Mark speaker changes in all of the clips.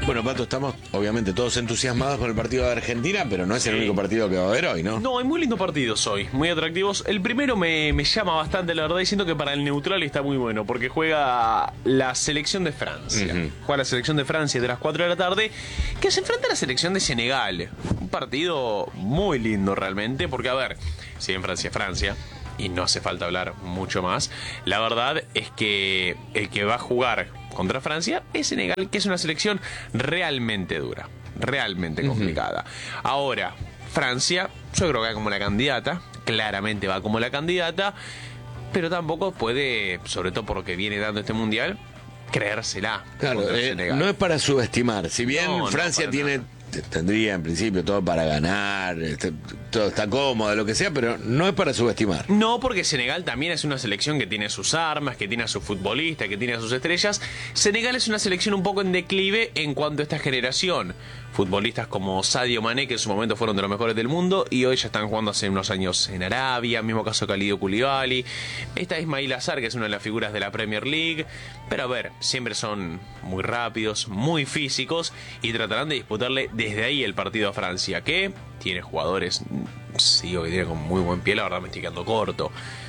Speaker 1: Bueno, Pato, estamos obviamente todos entusiasmados con el partido de Argentina, pero no es el único partido que va a haber hoy, ¿no?
Speaker 2: No, hay muy lindos partidos hoy, muy atractivos. El primero me llama bastante, la verdad, y siento que para el neutral está muy bueno, porque juega la selección de Francia. Juega la selección de Francia de las 4 de la tarde, que se enfrenta a la selección de Senegal. Un partido muy lindo realmente, porque a ver, si bien Francia es Francia, y no hace falta hablar mucho más, la verdad es que el que va a jugar contra Francia es Senegal, que es una selección realmente dura, realmente complicada. Ahora, Francia, yo creo que va como la candidata, claramente va como la candidata, pero tampoco puede, sobre todo por lo que viene dando este mundial, creérsela.
Speaker 1: Claro, no es para subestimar. Si bien Francia tendría en principio todo para ganar, todo está cómodo, lo que sea, pero no es para subestimar.
Speaker 2: No, porque Senegal también es una selección que tiene sus armas, que tiene a sus futbolistas, que tiene a sus estrellas. Senegal es una selección un poco en declive en cuanto a esta generación. Futbolistas como Sadio Mané, que en su momento fueron de los mejores del mundo y hoy ya están jugando hace unos años en Arabia, mismo caso Kalidou Koulibaly. Está Ismail Assar, que es una de las figuras de la Premier League. Pero a ver, siempre son muy rápidos, muy físicos y tratarán de disputarle desde ahí el partido a Francia, que tiene jugadores, sí, hoy día con muy buen pie, la verdad me estoy quedando corto.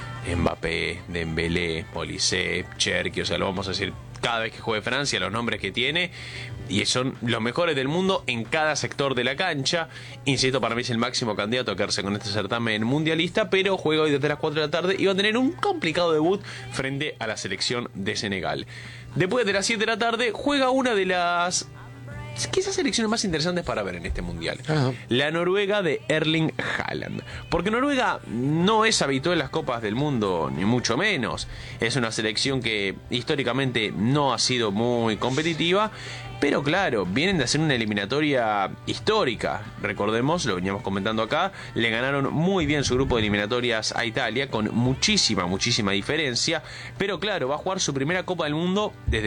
Speaker 2: Mbappé, Dembélé, Olise, Cherki, o sea, lo vamos a decir cada vez que juegue Francia, los nombres que tiene, y son los mejores del mundo en cada sector de la cancha. Insisto, para mí es el máximo candidato a quedarse con este certamen mundialista, pero juega hoy desde las 4 de la tarde y va a tener un complicado debut frente a la selección de Senegal. Después de las 7 de la tarde juega una de las quizás selecciones más interesantes para ver en este mundial. La Noruega de Erling Haaland. Porque Noruega no es habitual en las copas del mundo, ni mucho menos. Es una selección que históricamente no ha sido muy competitiva, pero claro, vienen de hacer una eliminatoria histórica. Recordemos, lo veníamos comentando acá, le ganaron muy bien su grupo de eliminatorias a Italia, con muchísima diferencia. Pero claro, va a jugar su primera Copa del Mundo desde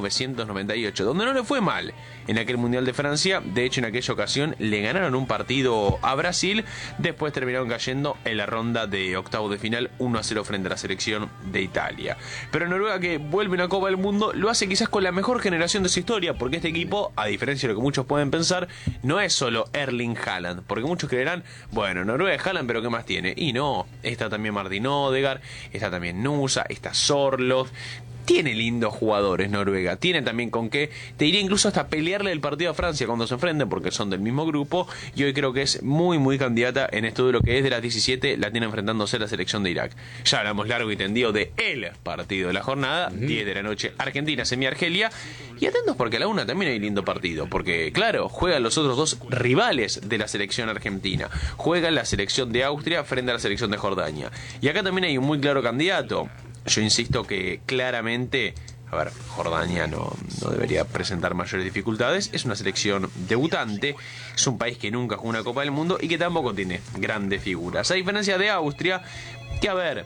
Speaker 2: 1998, donde no le fue mal en aquel Mundial de Francia. De hecho, en aquella ocasión le ganaron un partido a Brasil, después terminaron cayendo en la ronda de octavos de final 1-0 frente a la selección de Italia. Pero Noruega, que vuelve a una Copa del Mundo, lo hace quizás con la mejor generación de su historia, porque este equipo, a diferencia de lo que muchos pueden pensar, no es solo Erling Haaland, porque muchos creerán, bueno, Noruega es Haaland, pero ¿qué más tiene? Y no, está también Martin Odegaard, está también Nusa, está Sorloth. Tiene lindos jugadores Noruega, tiene también con qué, te diría incluso hasta pelearle el partido a Francia cuando se enfrenten, porque son del mismo grupo, y hoy creo que es muy candidata en esto de lo que es de las 17, la tiene enfrentándose la selección de Irak. Ya hablamos largo y tendido de el partido de la jornada, 10 de la noche, Argentina, semi-Argelia, y atentos porque a la 1 también hay lindo partido, porque claro, juegan los otros dos rivales de la selección argentina, juegan la selección de Austria frente a la selección de Jordania, y acá también hay un muy claro candidato. Yo insisto que claramente, a ver, Jordania no debería presentar mayores dificultades. Es una selección debutante, es un país que nunca jugó una Copa del Mundo y que tampoco tiene grandes figuras. A diferencia de Austria, que a ver,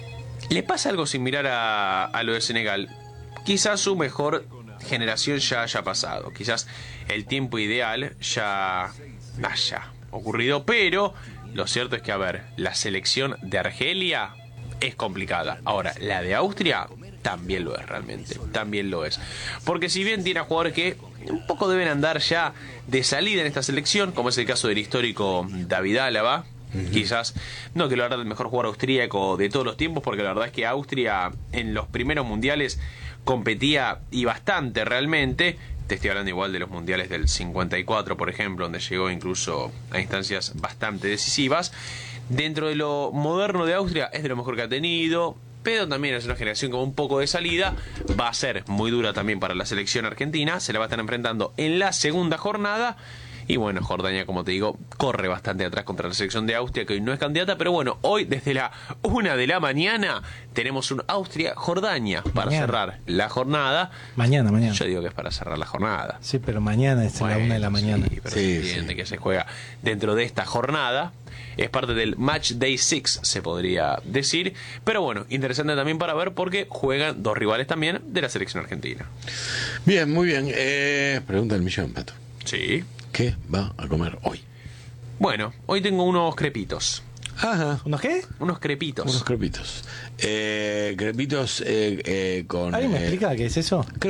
Speaker 2: le pasa algo similar a lo de Senegal. Quizás su mejor generación ya haya pasado, quizás el tiempo ideal ya haya ocurrido, pero lo cierto es que, a ver, la selección de Argelia es complicada. Ahora, la de Austria también lo es realmente, también lo es. Porque si bien tiene a jugadores que un poco deben andar ya de salida en esta selección, como es el caso del histórico David Álava, quizás, no que lo hará el mejor jugador austríaco de todos los tiempos, porque la verdad es que Austria en los primeros mundiales competía y bastante realmente. Te estoy hablando igual de los mundiales del 54, por ejemplo, donde llegó incluso a instancias bastante decisivas. Dentro de lo moderno de Austria es de lo mejor que ha tenido, pero también es una generación con un poco de salida. Va a ser muy dura también para la selección argentina, se la va a estar enfrentando en la segunda jornada. Y bueno, Jordania, como te digo, corre bastante atrás contra la selección de Austria, que hoy no es candidata. Pero bueno, hoy desde la 1 de la mañana tenemos un Austria-Jordania para cerrar la jornada.
Speaker 3: Mañana.
Speaker 2: Yo digo que es para cerrar la jornada.
Speaker 3: Sí, pero mañana es a la 1 de la mañana.
Speaker 2: Sí, pero se entiende que se juega dentro de esta jornada. Es parte del Match Day 6, se podría decir. Pero bueno, interesante también para ver porque juegan dos rivales también de la selección argentina.
Speaker 1: Bien, muy bien. Pregunta del millón, Pato.
Speaker 2: Sí.
Speaker 1: ¿Qué va a comer hoy?
Speaker 2: Bueno, hoy tengo unos crepitos.
Speaker 1: Ajá.
Speaker 3: ¿Unos qué?
Speaker 2: Unos crepitos.
Speaker 1: Unos crepitos. Crepitos con...
Speaker 3: ¿Alguien me explica qué es eso?
Speaker 1: Crepes.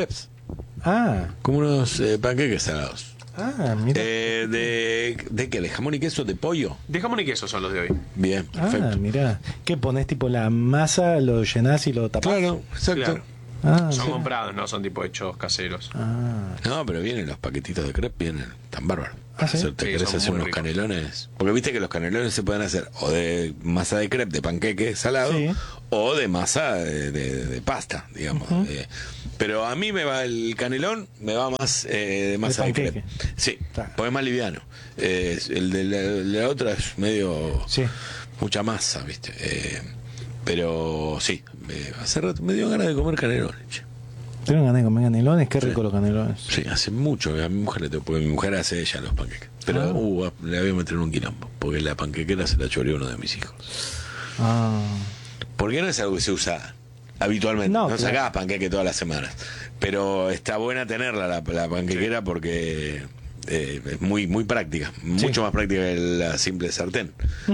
Speaker 3: Ah,
Speaker 1: Como unos panqueques salados.
Speaker 3: mira.
Speaker 1: ¿De qué? ¿De jamón y queso? ¿De pollo?
Speaker 2: De jamón y queso son los de hoy.
Speaker 1: Bien, perfecto.
Speaker 3: Mira. ¿Qué pones tipo la masa, lo llenás y lo tapás?
Speaker 1: Claro, exacto.
Speaker 2: Claro. Son
Speaker 3: Sí.
Speaker 2: comprados, no son tipo hechos caseros.
Speaker 1: No, pero vienen los paquetitos de crepe, vienen tan bárbaros.
Speaker 3: ¿Ah, sí?
Speaker 1: ¿Te
Speaker 2: Sí,
Speaker 1: querés
Speaker 2: son
Speaker 1: hacer
Speaker 2: muy
Speaker 1: unos
Speaker 2: ricos.
Speaker 1: canelones? Porque viste que los canelones se pueden hacer o de masa de crepe, de panqueque salado,
Speaker 3: Sí.
Speaker 1: o de masa de pasta, digamos. Pero a mí me va el canelón, me va más de masa de
Speaker 3: panqueque.
Speaker 1: crepe. Sí,
Speaker 3: Claro.
Speaker 1: porque es más liviano. El de la otra es medio...
Speaker 3: Sí.
Speaker 1: Mucha masa, viste. Pero sí, hace rato me dio ganas de comer canelones. Che.
Speaker 3: Tengo ganas de comer canelones, qué rico los canelones.
Speaker 1: Sí, hace mucho. A mi mujer le tengo, porque mi mujer hace ella los panqueques. Pero le voy a meter en un quilombo, porque la panquequera se la choreó uno de mis hijos.
Speaker 3: Ah,
Speaker 1: Porque no es algo que se usa habitualmente.
Speaker 3: No,
Speaker 1: No
Speaker 3: claro.
Speaker 1: sacás panqueque todas las semanas. Pero está buena tenerla la panquequera porque es muy, muy práctica. Mucho más práctica que la simple sartén.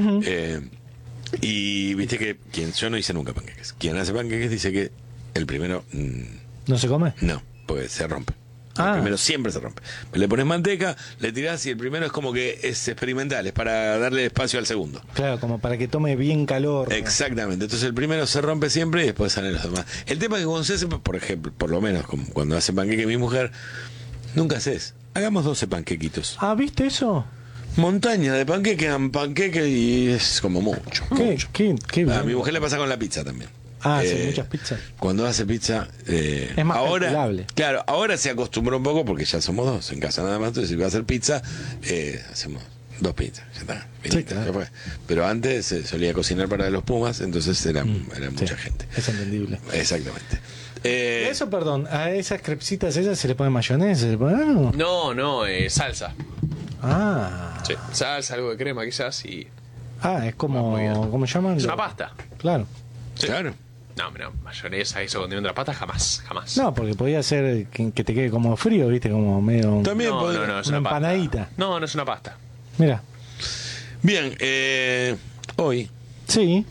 Speaker 1: Y viste que yo no hice nunca panqueques. Quien hace panqueques dice que el primero
Speaker 3: ¿no se come?
Speaker 1: no, porque se rompe. El
Speaker 3: Ah.
Speaker 1: primero siempre se rompe. Le pones manteca, le tirás y el primero es como que es experimental, es para darle espacio al segundo.
Speaker 3: Claro, como para que tome bien calor.
Speaker 1: Exactamente, entonces el primero se rompe siempre y después salen los demás. El tema es que cuando se hace, por ejemplo, por lo menos como cuando hace panqueque mi mujer, nunca haces. Hagamos 12 panquequitos.
Speaker 3: Ah, ¿viste eso?
Speaker 1: Montaña de panqueque y es como mucho.
Speaker 3: ¿Qué
Speaker 1: A
Speaker 3: bien.
Speaker 1: mi mujer le pasa con la pizza también.
Speaker 3: Ah, sí, muchas pizzas.
Speaker 1: Cuando hace pizza,
Speaker 3: Es más
Speaker 1: ahora,
Speaker 3: calculable.
Speaker 1: claro, ahora se acostumbró un poco porque ya somos dos en casa nada más. Entonces, si va a hacer pizza, hacemos 2 pizzas, ya está. Finita,
Speaker 3: claro.
Speaker 1: ya fue. Pero antes se solía cocinar para los Pumas, entonces era mucha gente.
Speaker 3: Es entendible.
Speaker 1: Exactamente.
Speaker 3: Eso, perdón, a esas crepsitas esas se le pone mayonesa, se le pone algo.
Speaker 2: No, salsa.
Speaker 3: Ah.
Speaker 2: Sí. Salsa, algo de crema quizás y...
Speaker 3: Ah, es como,
Speaker 2: muy bien.
Speaker 3: ¿cómo se llaman?
Speaker 2: Es una pasta.
Speaker 3: Claro.
Speaker 2: Sí.
Speaker 1: Claro.
Speaker 2: No, mayonesa, eso condimento de la pasta, jamás.
Speaker 3: No, porque podía ser que te quede como frío, viste, como medio
Speaker 1: También
Speaker 2: No,
Speaker 1: podría-
Speaker 2: no, es
Speaker 3: una
Speaker 2: una pasta.
Speaker 3: empanadita.
Speaker 2: No es una pasta.
Speaker 3: Mira.
Speaker 1: Bien, hoy
Speaker 3: Sí.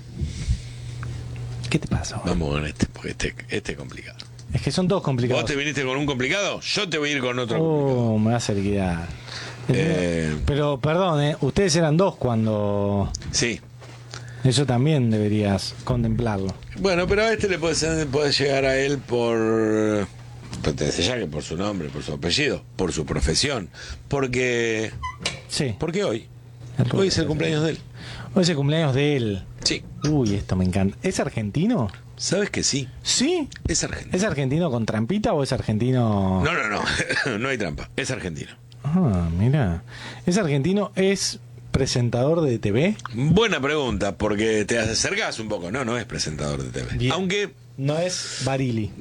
Speaker 3: ¿Qué te pasa? Ahora?
Speaker 1: vamos con porque este es complicado.
Speaker 3: Es que son todos
Speaker 1: ¿Vos
Speaker 3: complicados.
Speaker 1: te viniste con un complicado? Yo te voy a ir con otro complicado.
Speaker 3: Me vas a liquidar.
Speaker 1: Eh,
Speaker 3: Pero perdón, ustedes eran dos cuando...
Speaker 1: Sí.
Speaker 3: Eso también deberías contemplarlo.
Speaker 1: Bueno, pero a este le puede llegar a él por desde ya que por su nombre, por su apellido, por su profesión, porque
Speaker 3: Sí.
Speaker 1: hoy es el cumpleaños de él.
Speaker 3: Hoy es el cumpleaños de él.
Speaker 1: Sí.
Speaker 3: Uy, esto me encanta. ¿Es argentino?
Speaker 1: ¿Sabes que sí?
Speaker 3: Sí.
Speaker 1: Es argentino.
Speaker 3: ¿Es argentino con trampita o es argentino...?
Speaker 1: No, no hay trampa. Es argentino.
Speaker 3: Ah, mira. ¿Es argentino? ¿Es presentador de TV?
Speaker 1: Buena pregunta, porque te acercás un poco. No es presentador de TV.
Speaker 3: Bien.
Speaker 1: Aunque
Speaker 3: No es Barili.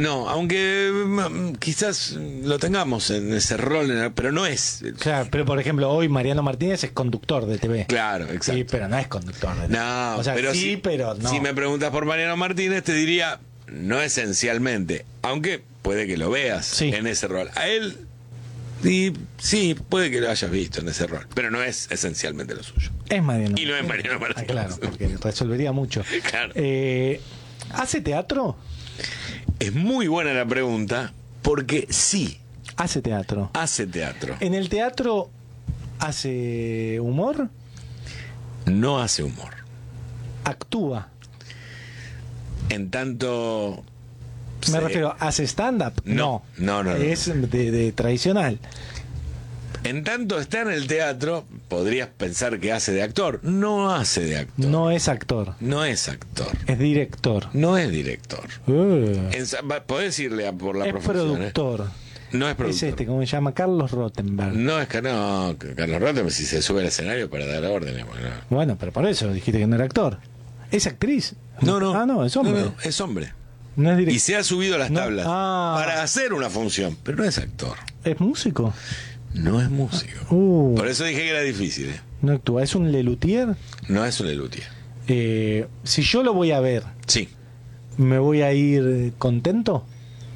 Speaker 1: quizás lo tengamos en ese rol, pero no es.
Speaker 3: Claro, pero por ejemplo, hoy Mariano Martínez es conductor de TV.
Speaker 1: Claro, exacto.
Speaker 3: Sí, pero no es conductor de TV.
Speaker 1: No,
Speaker 3: o sea,
Speaker 1: pero
Speaker 3: sí, pero no.
Speaker 1: Si me preguntas por Mariano Martínez, te diría, no esencialmente, aunque puede que lo veas
Speaker 3: Sí.
Speaker 1: en ese rol. A él, y sí, puede que lo hayas visto en ese rol, pero no es esencialmente lo suyo.
Speaker 3: Es Mariano.
Speaker 1: Y no es Mariano Martínez.
Speaker 3: Ah, claro, porque resolvería mucho.
Speaker 1: Claro.
Speaker 3: ¿Hace teatro?
Speaker 1: Es muy buena la pregunta, porque sí,
Speaker 3: Hace teatro.
Speaker 1: hace teatro.
Speaker 3: ¿En el teatro hace humor?
Speaker 1: No hace humor.
Speaker 3: ¿Actúa?
Speaker 1: En tanto...
Speaker 3: Me
Speaker 1: Sí.
Speaker 3: refiero, ¿hace stand-up?
Speaker 1: No.
Speaker 3: Es de tradicional.
Speaker 1: En tanto está en el teatro, podrías pensar que hace de actor. No hace de actor.
Speaker 3: No es actor,
Speaker 1: No es actor.
Speaker 3: es director.
Speaker 1: No es director.
Speaker 3: Uh,
Speaker 1: Podés irle por la
Speaker 3: es
Speaker 1: profesión.
Speaker 3: productor.
Speaker 1: No es
Speaker 3: Es
Speaker 1: productor.
Speaker 3: este, ¿cómo se llama? Carlos Rottenberg.
Speaker 1: No es que no, Carlos Rotem si se sube al escenario para dar órdenes. Bueno.
Speaker 3: Bueno, pero por eso dijiste que no era actor. ¿Es actriz?
Speaker 1: No, no.
Speaker 3: Ah, no, es hombre.
Speaker 1: No, es hombre.
Speaker 3: No es
Speaker 1: Y
Speaker 3: director.
Speaker 1: se ha subido a las
Speaker 3: No.
Speaker 1: tablas
Speaker 3: Ah.
Speaker 1: para hacer una función, pero no es actor.
Speaker 3: ¿Es músico?
Speaker 1: No es músico. Por eso dije que era difícil.
Speaker 3: No actúa. ¿Es un lelutier?
Speaker 1: No es un Lelutier.
Speaker 3: Si yo lo voy a ver,
Speaker 1: Sí.
Speaker 3: ¿me voy a ir contento?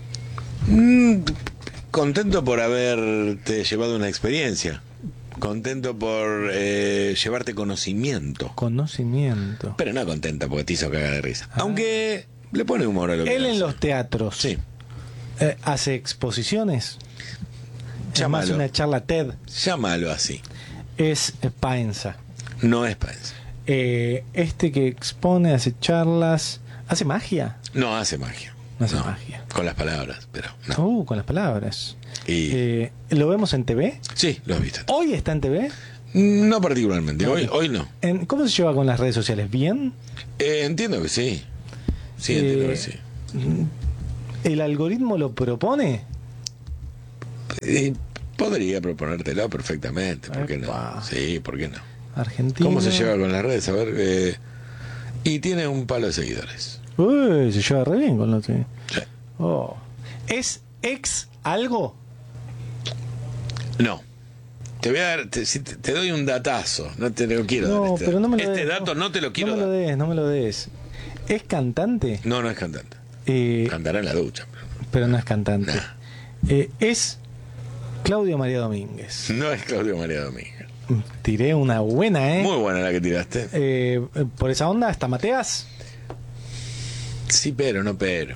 Speaker 1: Contento por haberte llevado una experiencia. Contento por llevarte conocimiento.
Speaker 3: Conocimiento.
Speaker 1: Pero no contenta porque te hizo cagar de risa. Aunque le pone humor a lo que
Speaker 3: Él en
Speaker 1: hace.
Speaker 3: los teatros.
Speaker 1: Sí.
Speaker 3: Hace exposiciones.
Speaker 1: Llámalo.
Speaker 3: Además, una charla TED.
Speaker 1: Llámalo así.
Speaker 3: Es Paenza.
Speaker 1: No es Paenza.
Speaker 3: Este que expone, hace charlas. ¿Hace magia?
Speaker 1: No hace magia.
Speaker 3: No hace magia.
Speaker 1: Con las palabras, pero no.
Speaker 3: Con las palabras.
Speaker 1: Y...
Speaker 3: ¿Lo vemos en TV?
Speaker 1: Sí, lo has visto.
Speaker 3: ¿Hoy está en TV?
Speaker 1: No particularmente, hoy no.
Speaker 3: ¿Cómo se lleva con las redes sociales? ¿Bien?
Speaker 1: Entiendo que sí. Sí, entiendo que sí.
Speaker 3: ¿El algoritmo lo propone?
Speaker 1: Podría proponértelo perfectamente, ¿por qué
Speaker 3: Epa.
Speaker 1: no? Sí, ¿por qué no?
Speaker 3: Argentina.
Speaker 1: ¿Cómo se lleva con las redes? A ver, y tiene un palo de seguidores.
Speaker 3: Uy, se lleva re bien con lo que...
Speaker 1: Sí.
Speaker 3: Oh. ¿Es ex algo?
Speaker 1: No. Te voy a dar, te doy un datazo. No te lo quiero dar.
Speaker 3: Pero no me lo
Speaker 1: este
Speaker 3: des.
Speaker 1: dato no te lo quiero
Speaker 3: no me lo
Speaker 1: dar.
Speaker 3: des, no me lo des. ¿Es cantante?
Speaker 1: No, no es cantante. Cantará en la ducha.
Speaker 3: Pero no es cantante.
Speaker 1: Nah.
Speaker 3: Es Claudio María Domínguez.
Speaker 1: No es Claudio María Domínguez.
Speaker 3: Tiré una buena, ¿eh?
Speaker 1: Muy buena la que tiraste.
Speaker 3: Por esa onda, ¿hasta Mateas?
Speaker 1: Sí, pero no pero.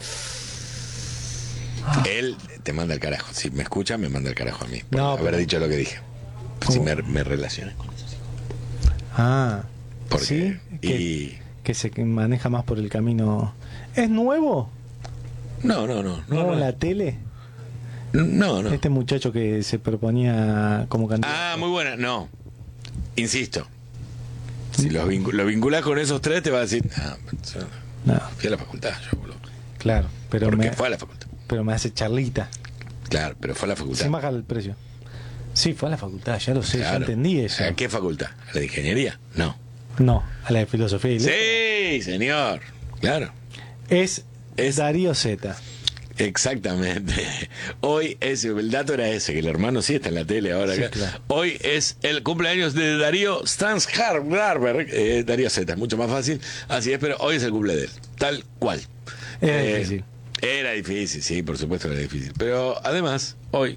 Speaker 1: Él te manda al carajo. Si me escucha, me manda al carajo a mí. Por haber dicho lo que dije. Si me relacioné con eso. Porque,
Speaker 3: ¿sí? Que se maneja más por el camino. ¿Es nuevo?
Speaker 1: No.
Speaker 3: ¿Nuevo en la tele?
Speaker 1: No.
Speaker 3: Este muchacho que se proponía como candidato.
Speaker 1: Muy buena. No. Insisto. Si lo vinculás con esos tres, te va a decir...
Speaker 3: No.
Speaker 1: Fui a la facultad, yo, boludo.
Speaker 3: Claro, pero
Speaker 1: fue a la facultad.
Speaker 3: Pero me hace charlita.
Speaker 1: Claro, pero fue a la facultad.
Speaker 3: Sin bajar el precio. Sí, fue a la facultad, ya lo sé,
Speaker 1: Claro.
Speaker 3: ya entendí eso.
Speaker 1: ¿A qué facultad? ¿A la de ingeniería? No.
Speaker 3: No, a la de filosofía y letras.
Speaker 1: Sí, señor. Claro.
Speaker 3: Es Darío Zeta.
Speaker 1: Exactamente. Hoy el dato era ese, que el hermano sí está en la tele ahora.
Speaker 3: Sí,
Speaker 1: acá.
Speaker 3: claro.
Speaker 1: Hoy es el cumpleaños de Darío Stansgarber, Darío Z, mucho más fácil. Así es, pero hoy es el cumple de él. Tal cual.
Speaker 3: Era difícil.
Speaker 1: Era difícil, sí, por supuesto era difícil. Pero además, hoy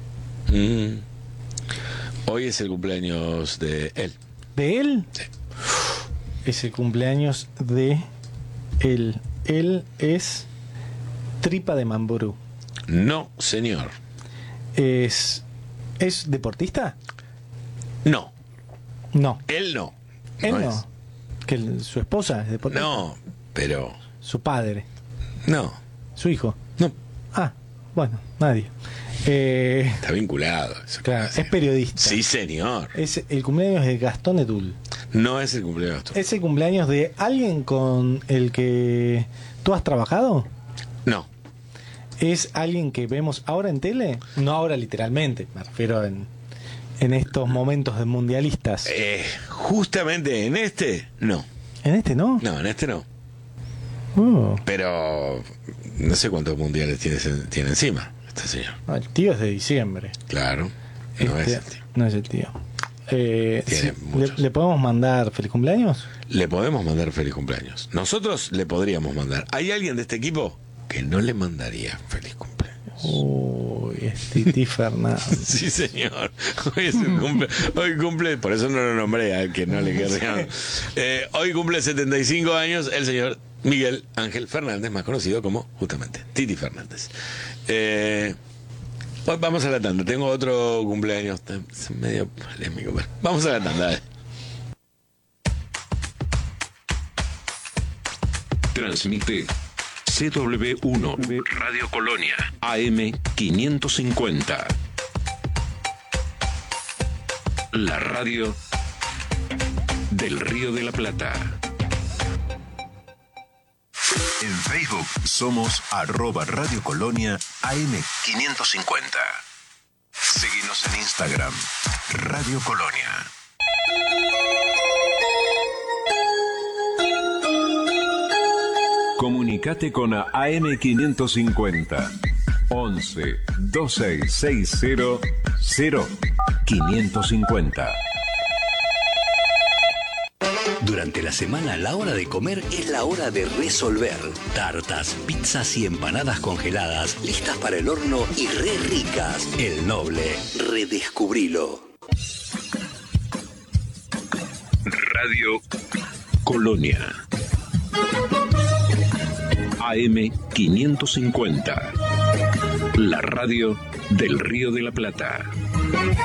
Speaker 1: es el cumpleaños de él.
Speaker 3: ¿De él?
Speaker 1: Sí.
Speaker 3: Es el cumpleaños de él. Él es Tripa de Mamburú.
Speaker 1: No, señor.
Speaker 3: ¿Es deportista?
Speaker 1: No.
Speaker 3: No.
Speaker 1: Él no.
Speaker 3: Él no.
Speaker 1: es.
Speaker 3: ¿Que su esposa es deportista?
Speaker 1: No, pero...
Speaker 3: Su padre.
Speaker 1: No.
Speaker 3: Su hijo.
Speaker 1: No.
Speaker 3: Bueno, nadie.
Speaker 1: Está vinculado. Eso
Speaker 3: Claro,
Speaker 1: que
Speaker 3: es periodista.
Speaker 1: Sí, señor.
Speaker 3: Es el cumpleaños de Gastón Edul.
Speaker 1: No es el cumpleaños.
Speaker 3: ¿Es el cumpleaños de alguien con el que tú has trabajado?
Speaker 1: No.
Speaker 3: ¿Es alguien que vemos ahora en tele? No ahora literalmente, me refiero en estos momentos de mundialistas.
Speaker 1: Justamente en este, no.
Speaker 3: ¿En este no?
Speaker 1: No, en este no. Pero no sé cuántos mundiales tiene encima este señor.
Speaker 3: No, el tío es de diciembre.
Speaker 1: Claro. No es el tío.
Speaker 3: No es el tío.
Speaker 1: muchos.
Speaker 3: ¿Le podemos mandar feliz cumpleaños?
Speaker 1: Le podemos mandar feliz cumpleaños. Nosotros le podríamos mandar. ¿Hay alguien de este equipo que no le mandaría feliz cumpleaños?
Speaker 3: Uy, es Titi Fernández.
Speaker 1: Sí, señor. Hoy cumple, por eso no lo nombré al que no le querría. Hoy cumple 75 años el señor Miguel Ángel Fernández, más conocido como justamente Titi Fernández. Hoy vamos a la tanda. Tengo otro cumpleaños medio polémico. Vamos a la tanda.
Speaker 4: Transmite CW1 Radio Colonia AM 550. La radio del Río de la Plata. En Facebook somos @Radio Colonia AM 550. Seguinos en Instagram, Radio Colonia. Comunicate con AM 550 11 2660 0550.
Speaker 5: Durante la semana, la hora de comer es la hora de resolver. Tartas, pizzas y empanadas congeladas, listas para el horno y re ricas. El Noble, redescubrilo.
Speaker 4: Radio Colonia AM 550. La radio del Río de la Plata.